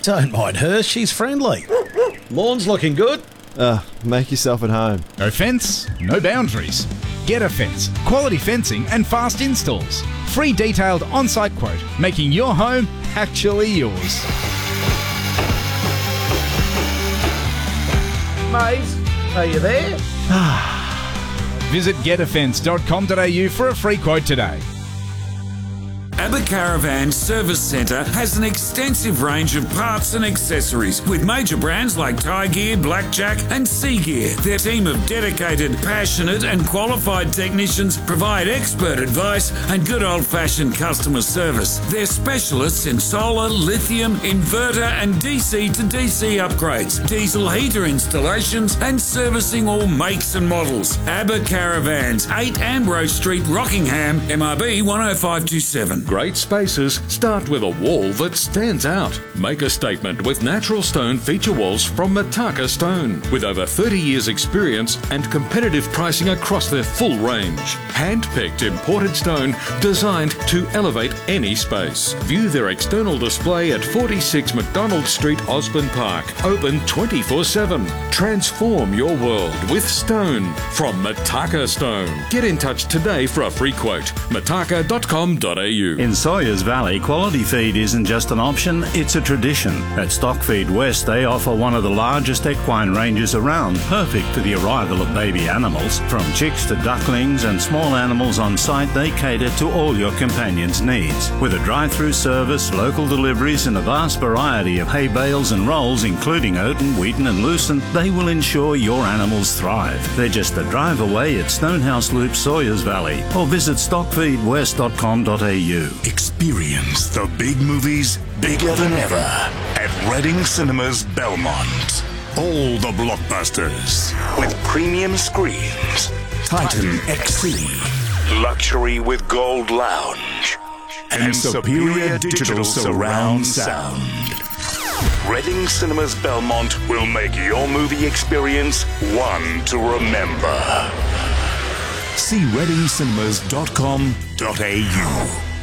Don't mind her, she's friendly. Lawn's looking good. Make yourself at home. No fence, no boundaries. Get a Fence. Quality fencing and fast installs. Free detailed on-site quote, making your home actually yours. Mate, are you there? Visit getafence.com.au for a free quote today. Abbott Caravan Service Centre has an extensive range of parts and accessories with major brands like Tie Gear, Blackjack and Sea Gear. Their team of dedicated, passionate and qualified technicians provide expert advice and good old-fashioned customer service. They're specialists in solar, lithium, inverter and DC to DC upgrades, diesel heater installations and servicing all makes and models. Abbott Caravans, 8 Ambrose Street, Rockingham, MRB 10527. Great spaces start with a wall that stands out. Make a statement with natural stone feature walls from Mataka Stone. With over 30 years experience and competitive pricing across their full range. Hand-picked imported stone designed to elevate any space. View their external display at 46 McDonald Street, Osborne Park. Open 24/7. Transform your world with stone from Mataka Stone. Get in touch today for a free quote. mataka.com.au. In Sawyers Valley, quality feed isn't just an option, it's a tradition. At Stockfeed West, they offer one of the largest equine ranges around, perfect for the arrival of baby animals. From chicks to ducklings and small animals on site, they cater to all your companion's needs. With a drive-through service, local deliveries and a vast variety of hay bales and rolls, including Oaten, Wheaton and Lucent, they will ensure your animals thrive. They're just a drive away at Stonehouse Loop, Sawyers Valley, or visit stockfeedwest.com.au. Experience the big movies bigger than ever at Reading Cinemas Belmont. All the blockbusters with premium screens, Titan XC, luxury with gold lounge, and superior digital surround sound. Reading Cinemas Belmont will make your movie experience one to remember. See readingcinemas.com.au.